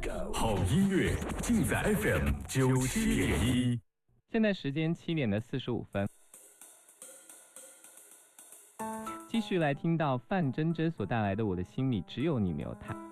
好音乐尽在 FM97.1。 现在时间7点的45分，继续来听到范真真所带来的《我的心里只有你没有他》。